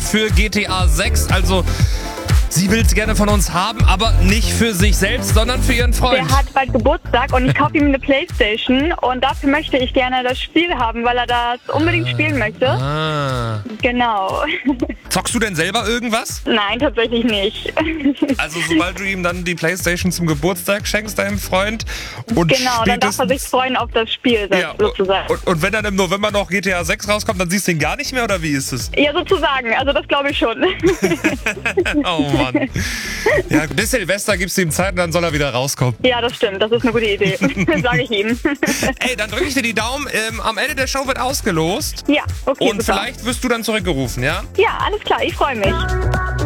für GTA 6. Also, sie will es gerne von uns haben, aber nicht für sich selbst, sondern für ihren Freund. Der hat bald Geburtstag und ich kaufe ihm eine Playstation und dafür möchte ich gerne das Spiel haben, weil er das unbedingt spielen möchte. Ah. Genau. Zockst du denn selber irgendwas? Nein, tatsächlich nicht. Also sobald du ihm dann die Playstation zum Geburtstag schenkst, deinem Freund, und Genau, dann darf er sich freuen auf das Spiel sozusagen. Und wenn dann im November noch GTA 6 rauskommt, dann siehst du ihn gar nicht mehr, oder wie ist es? Ja, sozusagen, also das glaube ich schon. Oh Mann. Ja, bis Silvester gibst du ihm Zeit und dann soll er wieder rauskommen. Ja, das stimmt, das ist eine gute Idee, sage ich ihm. Ey, dann drücke ich dir die Daumen. Am Ende der Show wird ausgelost. Ja, okay, Und super. vielleicht wirst du dann zurückgerufen, ja? Ja, alles klar, ich freue mich.